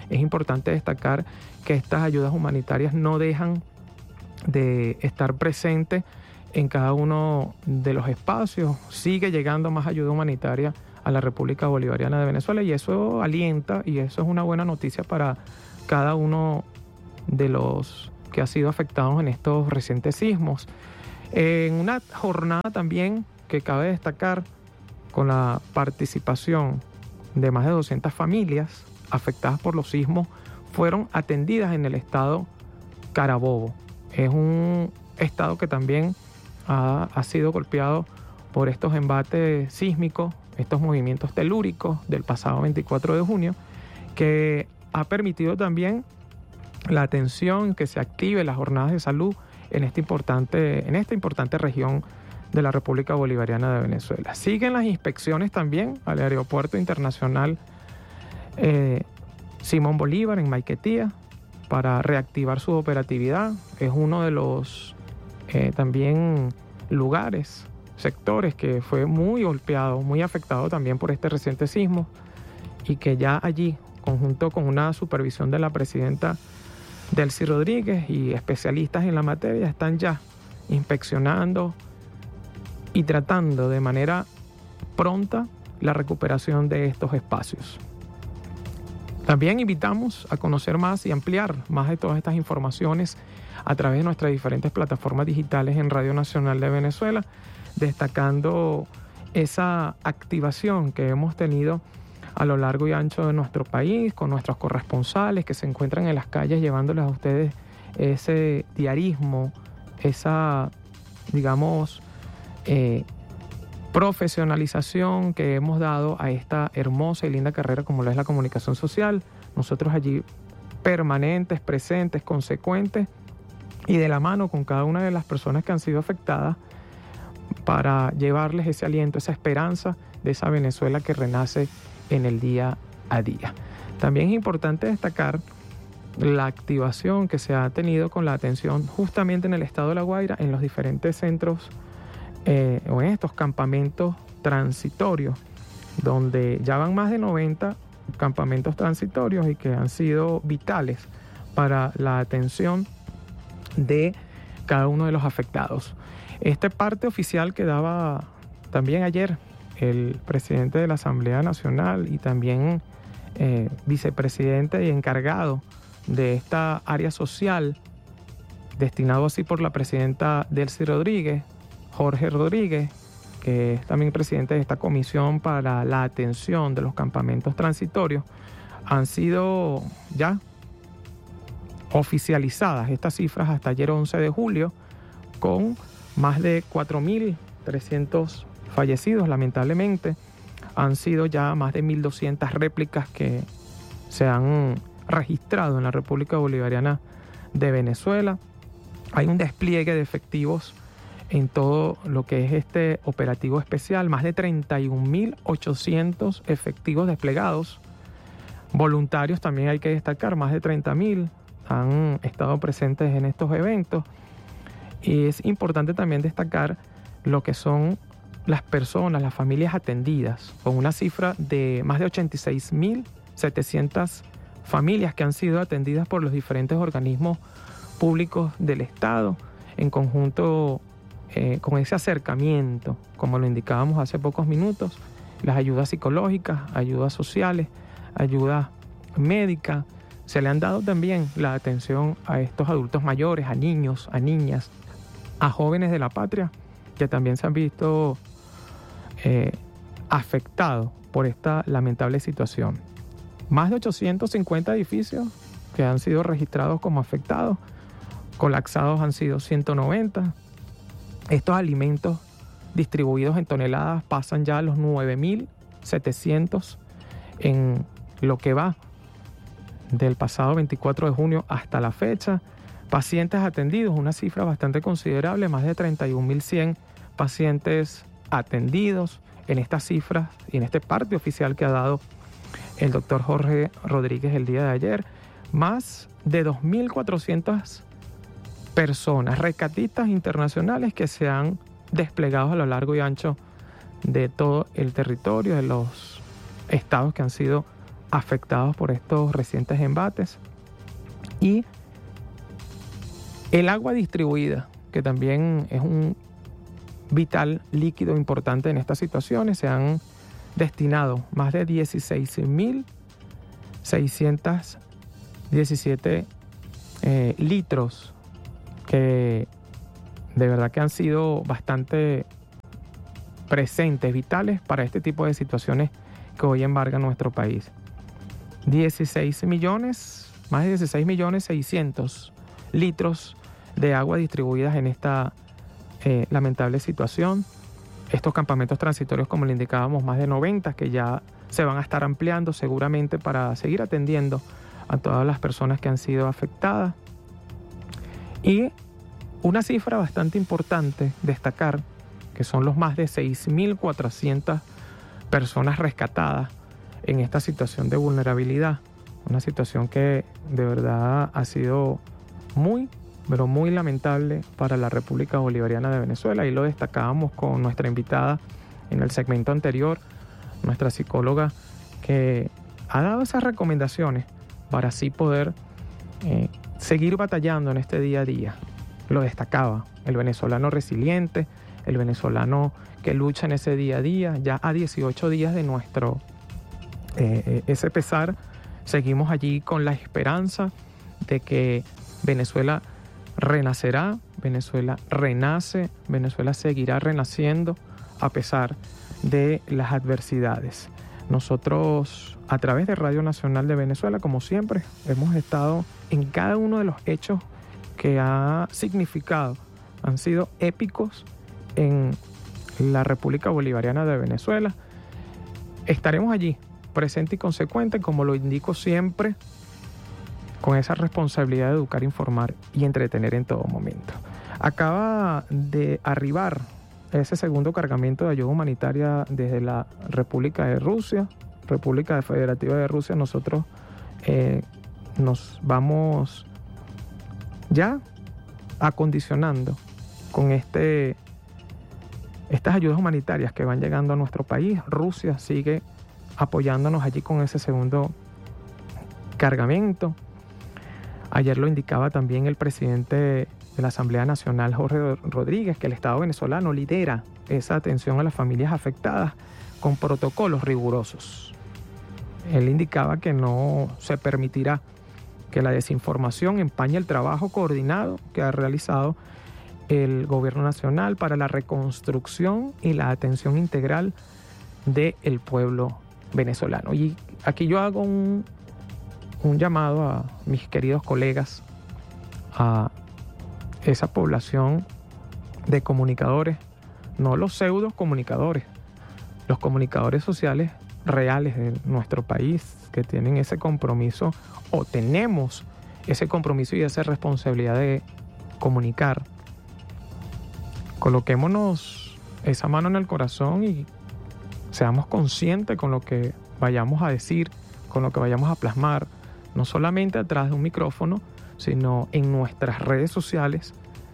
Es importante destacar que estas ayudas humanitarias no dejan de estar presentes en cada uno de los espacios. Sigue llegando más ayuda humanitaria a la República Bolivariana de Venezuela y eso alienta y eso es una buena noticia para cada uno de los que ha sido afectados en estos recientes sismos. En una jornada también que cabe destacar con la participación de más de doscientas familias afectadas por los sismos fueron atendidas en el estado Carabobo. Es un estado que también ha, ha sido golpeado por estos embates sísmicos, estos movimientos telúricos del pasado veinticuatro de junio, que ha permitido también la atención, que se active las jornadas de salud en, este importante, en esta importante región de la República Bolivariana de Venezuela. Siguen las inspecciones también al Aeropuerto Internacional eh, Simón Bolívar en Maiquetía para reactivar su operatividad. Es uno de los eh, también lugares, sectores que fue muy golpeado, muy afectado también por este reciente sismo y que ya allí, conjunto con una supervisión de la presidenta Delcy Rodríguez y especialistas en la materia, están ya inspeccionando y tratando de manera pronta la recuperación de estos espacios. También invitamos a conocer más y ampliar más de todas estas informaciones a través de nuestras diferentes plataformas digitales en Radio Nacional de Venezuela, destacando esa activación que hemos tenido a lo largo y ancho de nuestro país, con nuestros corresponsales que se encuentran en las calles llevándoles a ustedes ese diarismo, esa, digamos, eh, profesionalización que hemos dado a esta hermosa y linda carrera como lo es la comunicación social. Nosotros allí permanentes, presentes, consecuentes y de la mano con cada una de las personas que han sido afectadas para llevarles ese aliento, esa esperanza de esa Venezuela que renace en el día a día. También es importante destacar la activación que se ha tenido con la atención justamente en el estado de La Guaira, en los diferentes centros eh, o en estos campamentos transitorios, donde ya van más de noventa campamentos transitorios y que han sido vitales para la atención de cada uno de los afectados. Este parte oficial que daba también ayer el presidente de la Asamblea Nacional y también eh, vicepresidente y encargado de esta área social, destinado así por la presidenta Delcy Rodríguez, Jorge Rodríguez, que es también presidente de esta comisión para la atención de los campamentos transitorios, han sido ya oficializadas estas cifras hasta ayer once de julio, con más de cuatro mil trescientos fallecidos. Lamentablemente han sido ya más de mil doscientas réplicas que se han registrado en la República Bolivariana de Venezuela. Hay un despliegue de efectivos en todo lo que es este operativo especial, más de treinta y un mil ochocientos efectivos desplegados. Voluntarios también hay que destacar, más de treinta mil han estado presentes en estos eventos. Y es importante también destacar lo que son las personas, las familias atendidas, con una cifra de más de ochenta y seis mil setecientas familias que han sido atendidas por los diferentes organismos públicos del Estado, en conjunto eh, con ese acercamiento, como lo indicábamos hace pocos minutos, las ayudas psicológicas, ayudas sociales, ayuda médica. Se le han dado también la atención a estos adultos mayores, a niños, a niñas, a jóvenes de la patria, que también se han visto eh, afectados por esta lamentable situación. Más de ochocientos cincuenta edificios que han sido registrados como afectados, colapsados han sido ciento noventa. Estos alimentos distribuidos en toneladas pasan ya a los nueve mil setecientos en lo que va del pasado veinticuatro de junio hasta la fecha. Pacientes atendidos, una cifra bastante considerable, más de treinta y un mil cien pacientes atendidos en estas cifras y en este parte oficial que ha dado el doctor Jorge Rodríguez el día de ayer. Más de dos mil cuatrocientas personas, rescatistas internacionales que se han desplegado a lo largo y ancho de todo el territorio, de los estados que han sido afectados por estos recientes embates. Y el agua distribuida, que también es un vital líquido importante en estas situaciones. Se han destinado más de dieciséis mil seiscientos diecisiete eh, litros que de verdad que han sido bastante presentes, vitales para este tipo de situaciones que hoy embargan nuestro país. dieciséis millones, más de dieciséis millones seiscientos litros de agua distribuidas en esta eh, lamentable situación. Estos campamentos transitorios, como le indicábamos, más de noventa, que ya se van a estar ampliando seguramente para seguir atendiendo a todas las personas que han sido afectadas. Y una cifra bastante importante destacar, que son los más de seis mil cuatrocientas personas rescatadas en esta situación de vulnerabilidad. Una situación que de verdad ha sido muy, pero muy lamentable para la República Bolivariana de Venezuela, y lo destacábamos con nuestra invitada en el segmento anterior, nuestra psicóloga, que ha dado esas recomendaciones para así poder eh, seguir batallando en este día a día. Lo destacaba, el venezolano resiliente, el venezolano que lucha en ese día a día. Ya a dieciocho días de nuestro eh, ese pesar, seguimos allí con la esperanza de que Venezuela renacerá, Venezuela renace, Venezuela seguirá renaciendo a pesar de las adversidades. Nosotros, a través de Radio Nacional de Venezuela, como siempre, hemos estado en cada uno de los hechos que ha significado, han sido épicos en la República Bolivariana de Venezuela. Estaremos allí, presente y consecuente, como lo indico siempre, con esa responsabilidad de educar, informar y entretener en todo momento. Acaba de arribar ese segundo cargamento de ayuda humanitaria desde la República de Rusia, República Federativa de Rusia. Nosotros eh, nos vamos ya acondicionando con este, estas ayudas humanitarias que van llegando a nuestro país. Rusia sigue apoyándonos allí con ese segundo cargamento. Ayer lo indicaba también el presidente de la Asamblea Nacional, Jorge Rodríguez, que el Estado venezolano lidera esa atención a las familias afectadas con protocolos rigurosos. Él indicaba que no se permitirá que la desinformación empañe el trabajo coordinado que ha realizado el Gobierno Nacional para la reconstrucción y la atención integral del pueblo venezolano. Y aquí yo hago un, un llamado a mis queridos colegas, a esa población de comunicadores, no los pseudo comunicadores, los comunicadores sociales reales de nuestro país, que tienen ese compromiso, o tenemos ese compromiso y esa responsabilidad de comunicar. Coloquémonos esa mano en el corazón y seamos conscientes con lo que vayamos a decir, con lo que vayamos a plasmar, no solamente atrás de un micrófono, sino en nuestras redes sociales,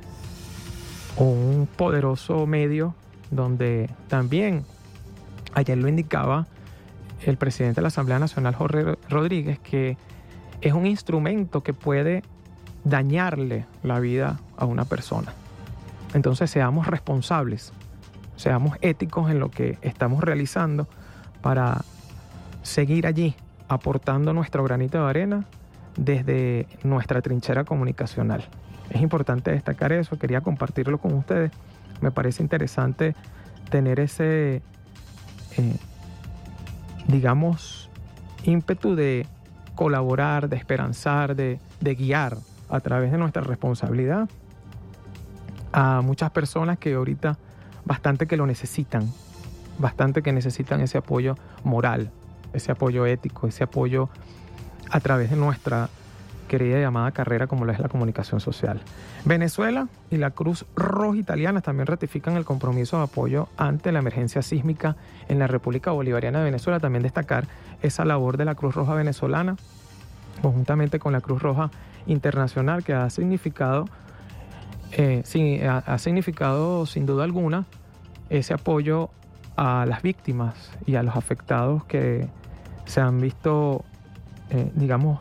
un poderoso medio donde también, ayer lo indicaba el presidente de la Asamblea Nacional, Jorge Rodríguez, que es un instrumento que puede dañarle la vida a una persona. Entonces seamos responsables, seamos éticos en lo que estamos realizando para seguir allí aportando nuestro granito de arena desde nuestra trinchera comunicacional. Es importante destacar eso, quería compartirlo con ustedes. Me parece interesante tener ese, eh, digamos, ímpetu de colaborar, de esperanzar, de, de guiar a través de nuestra responsabilidad a muchas personas que ahorita bastante que lo necesitan, bastante que necesitan ese apoyo moral, ese apoyo ético, ese apoyo a través de nuestra querida y llamada carrera como lo es la comunicación social. Venezuela y la Cruz Roja Italiana también ratifican el compromiso de apoyo ante la emergencia sísmica en la República Bolivariana de Venezuela. También destacar esa labor de la Cruz Roja venezolana conjuntamente con la Cruz Roja Internacional, que ha significado, eh, sí, ha, ha significado sin duda alguna ese apoyo a las víctimas y a los afectados que se han visto, eh, digamos,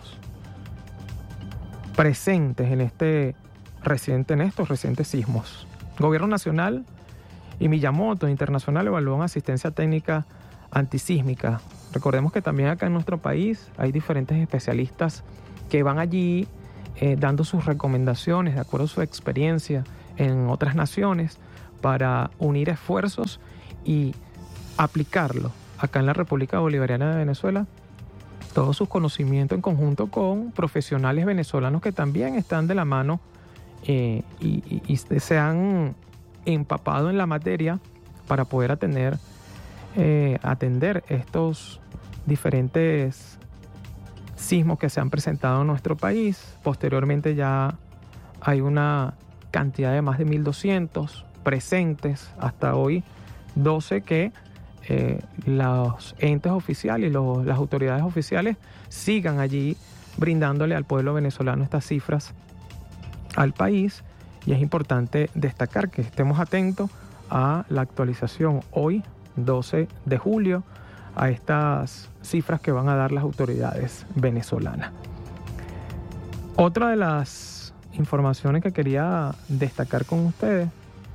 presentes en este reciente, en estos recientes sismos. Gobierno nacional y Miyamoto Internacional evalúan asistencia técnica antisísmica. Recordemos que también acá en nuestro país hay diferentes especialistas que van allí eh, dando sus recomendaciones de acuerdo a su experiencia en otras naciones para unir esfuerzos y aplicarlo acá en la República Bolivariana de Venezuela, todo su conocimiento en conjunto con profesionales venezolanos que también están de la mano eh, y, y, y se han empapado en la materia para poder atender, eh, atender estos diferentes sismos que se han presentado en nuestro país. Posteriormente ya hay una cantidad de más de mil doscientos presentes hasta hoy, doce que eh, los entes oficiales y los, las autoridades oficiales sigan allí brindándole al pueblo venezolano estas cifras al país, y es importante destacar que estemos atentos a la actualización hoy, doce de julio, a estas cifras que van a dar las autoridades venezolanas. Otra de las informaciones que quería destacar con ustedes,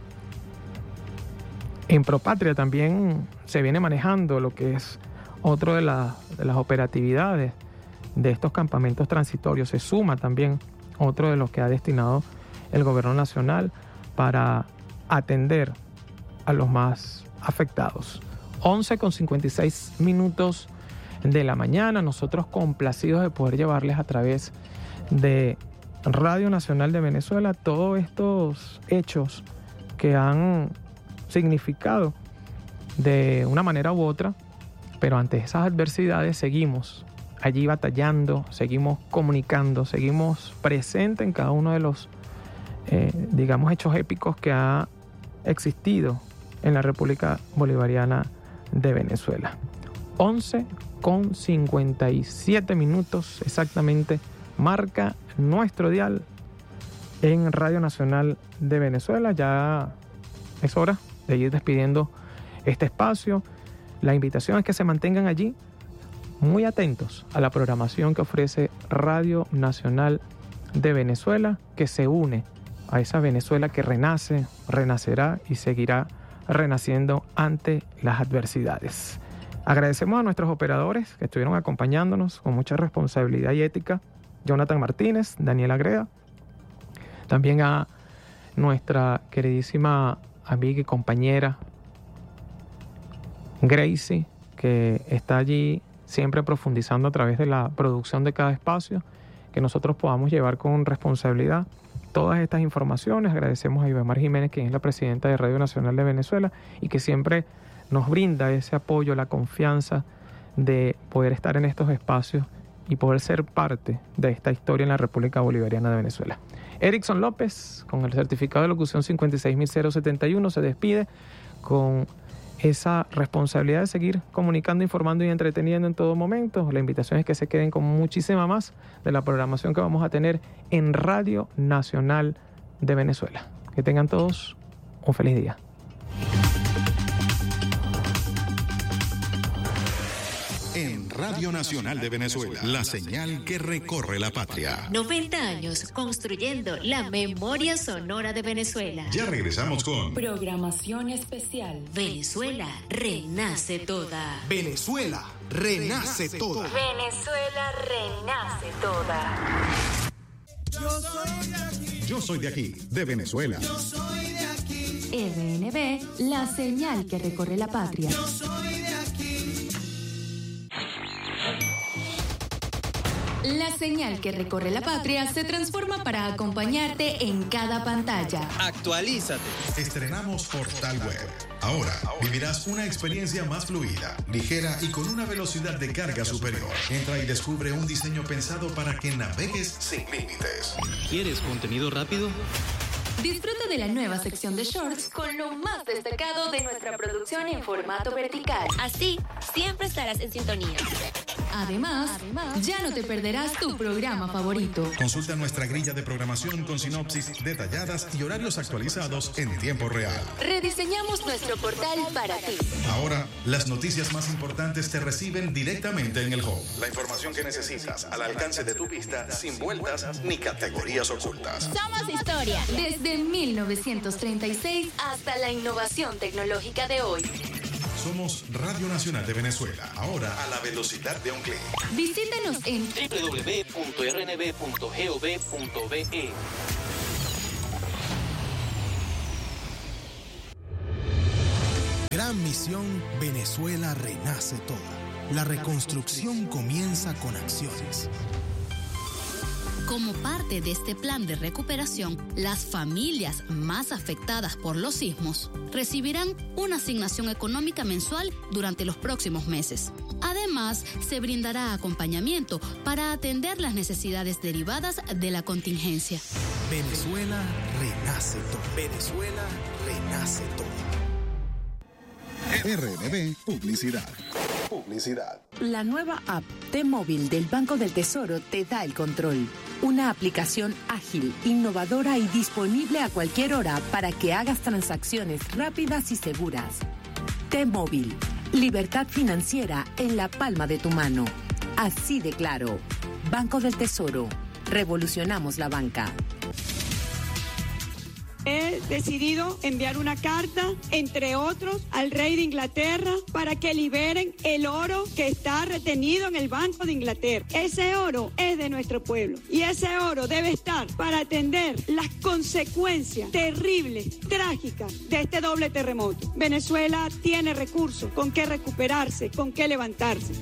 en Propatria también se viene manejando lo que es otro de, la, de las operatividades de estos campamentos transitorios. Se suma también otro de los que ha destinado el gobierno nacional para atender a los más afectados. once con cincuenta y seis minutos de la mañana, nosotros complacidos de poder llevarles a través de Radio Nacional de Venezuela todos estos hechos que han significado de una manera u otra, pero ante esas adversidades seguimos allí batallando, seguimos comunicando, seguimos presentes en cada uno de los, eh, digamos, hechos épicos que ha existido en la República Bolivariana de Venezuela. once con cincuenta y siete minutos exactamente marca nuestro dial en Radio Nacional de Venezuela. Ya es hora de ir despidiendo este espacio. La invitación es que se mantengan allí muy atentos a la programación que ofrece Radio Nacional de Venezuela, que se une a esa Venezuela que renace, renacerá y seguirá renaciendo ante las adversidades. Agradecemos a nuestros operadores que estuvieron acompañándonos con mucha responsabilidad y ética: Jonathan Martínez, Daniela Greda, también a nuestra queridísima amiga y compañera Gracie, que está allí siempre profundizando a través de la producción de cada espacio, que nosotros podamos llevar con responsabilidad todas estas informaciones. Agradecemos a Ibemar Jiménez, quien es la presidenta de Radio Nacional de Venezuela y que siempre nos brinda ese apoyo, la confianza de poder estar en estos espacios y poder ser parte de esta historia en la República Bolivariana de Venezuela. Erickson López, con el certificado de locución cincuenta y seis mil setenta y uno, se despide con esa responsabilidad de seguir comunicando, informando y entreteniendo en todo momento. La invitación es que se queden con muchísima más de la programación que vamos a tener en Radio Nacional de Venezuela. Que tengan todos un feliz día. En Radio Nacional de Venezuela, la señal que recorre la patria. noventa años construyendo la memoria sonora de Venezuela. Ya regresamos con programación especial. Venezuela renace toda. Venezuela renace toda. Venezuela renace toda. Yo soy de aquí. Yo soy de aquí, de Venezuela. Yo soy de aquí. R N B, la señal que recorre la patria. Yo soy de aquí. La señal que recorre la patria se transforma para acompañarte en cada pantalla. Actualízate. Estrenamos Portal Web. Ahora vivirás una experiencia más fluida, ligera y con una velocidad de carga superior. Entra y descubre un diseño pensado para que navegues sin límites. ¿Quieres contenido rápido? Disfruta de la nueva sección de shorts con lo más destacado de nuestra producción en formato vertical. Así, siempre estarás en sintonía. Además, ya no te perderás tu programa favorito. Consulta nuestra grilla de programación con sinopsis detalladas y horarios actualizados en tiempo real. Rediseñamos nuestro portal para ti. Ahora, las noticias más importantes te reciben directamente en el home. La información que necesitas al alcance de tu vista, sin vueltas ni categorías ocultas. Somos historia. Desde mil novecientos treinta y seis hasta la innovación tecnológica de hoy. Somos Radio Nacional de Venezuela, ahora a la velocidad de un clic. Visítenos en doble u doble u doble u punto r n b punto gov punto be. Gran misión, Venezuela renace toda. La reconstrucción comienza con acciones. Como parte de este plan de recuperación, las familias más afectadas por los sismos recibirán una asignación económica mensual durante los próximos meses. Además, se brindará acompañamiento para atender las necesidades derivadas de la contingencia. Venezuela renace todo. Venezuela renace todo. R N B Publicidad. Publicidad. La nueva app T-Móvil del Banco del Tesoro te da el control. Una aplicación ágil, innovadora y disponible a cualquier hora para que hagas transacciones rápidas y seguras. T-Móvil. Libertad financiera en la palma de tu mano. Así de claro. Banco del Tesoro. Revolucionamos la banca. He decidido enviar una carta, entre otros, al rey de Inglaterra para que liberen el oro que está retenido en el Banco de Inglaterra. Ese oro es de nuestro pueblo y ese oro debe estar para atender las consecuencias terribles, trágicas de este doble terremoto. Venezuela tiene recursos con qué recuperarse, con qué levantarse.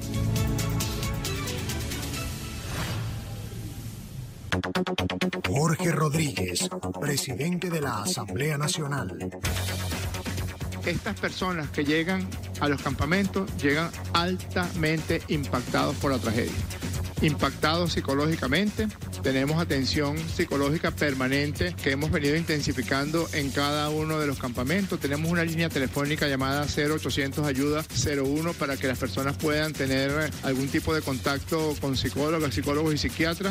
Jorge Rodríguez, presidente de la Asamblea Nacional. Estas personas que llegan a los campamentos llegan altamente impactados por la tragedia. Impactados psicológicamente, tenemos atención psicológica permanente que hemos venido intensificando en cada uno de los campamentos. Tenemos una línea telefónica llamada cero ochocientos ayuda cero uno para que las personas puedan tener algún tipo de contacto con psicólogos, psicólogos y psiquiatras.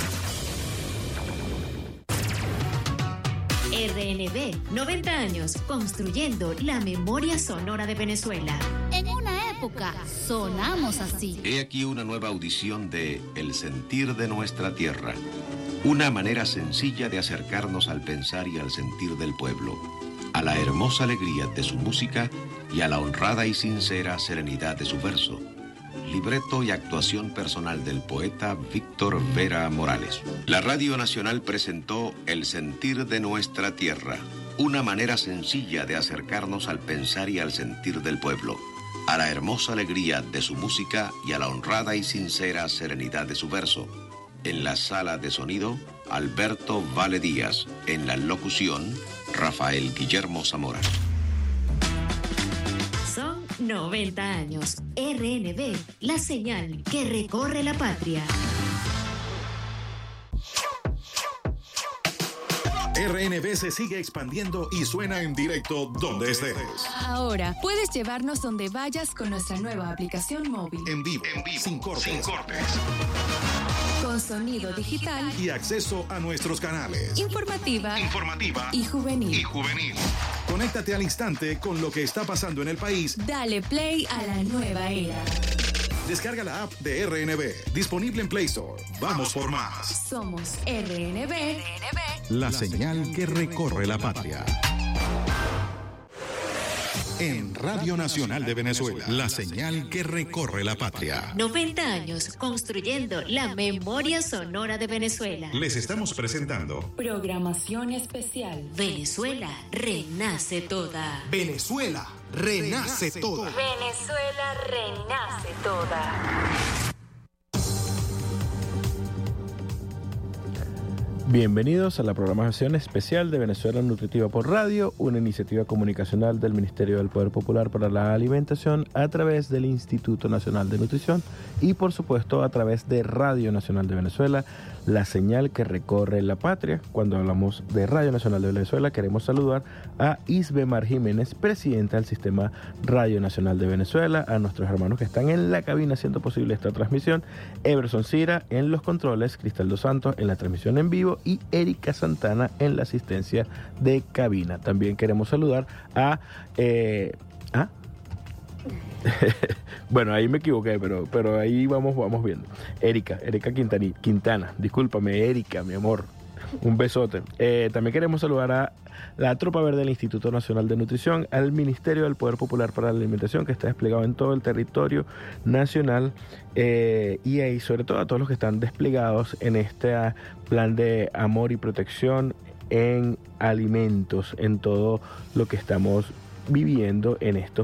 R N B, noventa años construyendo la memoria sonora de Venezuela. En una época sonamos así. He aquí una nueva audición de El sentir de nuestra tierra. Una manera sencilla de acercarnos al pensar y al sentir del pueblo, a la hermosa alegría de su música y a la honrada y sincera serenidad de su verso. Libreto y actuación personal del poeta Víctor Vera Morales. La Radio Nacional presentó El sentir de nuestra tierra, una manera sencilla de acercarnos al pensar y al sentir del pueblo, a la hermosa alegría de su música y a la honrada y sincera serenidad de su verso. En la sala de sonido, Alberto Vale Díaz. En la locución, Rafael Guillermo Zamora. Son noventa años. R N B, la señal que recorre la patria. R N B se sigue expandiendo y suena en directo donde estés. Ahora puedes llevarnos donde vayas con nuestra nueva aplicación móvil. En vivo, en vivo, sin cortes. Sin cortes. Con sonido digital y acceso a nuestros canales. Informativa, Informativa y juvenil. Y juvenil. Conéctate al instante con lo que está pasando en el país. Dale play a la nueva era. Descarga la app de R N B, disponible en Play Store. Vamos por más. Somos R N B, la señal que recorre la patria. En Radio Nacional de Venezuela, la señal que recorre la patria. noventa años construyendo la memoria sonora de Venezuela. Les estamos presentando Programación especial. Venezuela renace toda. Venezuela renace toda. Venezuela renace toda. Bienvenidos a la programación especial de Venezuela Nutritiva por Radio, una iniciativa comunicacional del Ministerio del Poder Popular para la Alimentación a través del Instituto Nacional de Nutrición y por supuesto a través de Radio Nacional de Venezuela, la señal que recorre la patria. Cuando hablamos de Radio Nacional de Venezuela queremos saludar a Isbemar Jiménez, presidenta del Sistema Radio Nacional de Venezuela, a nuestros hermanos que están en la cabina haciendo posible esta transmisión, Everson Cira en los controles, Cristal dos Santos en la transmisión en vivo y Erika Santana en la asistencia de cabina. También queremos saludar a... Eh, ¿ah? Bueno, ahí me equivoqué, pero, pero ahí vamos, vamos viendo. Erika, Erika Quintani, Quintana, discúlpame, Erika, mi amor. Un besote. Eh, también queremos saludar a la Tropa Verde del Instituto Nacional de Nutrición, al Ministerio del Poder Popular para la Alimentación, que está desplegado en todo el territorio nacional, eh, y ahí sobre todo a todos los que están desplegados en este plan de amor y protección en alimentos, en todo lo que estamos viviendo en estos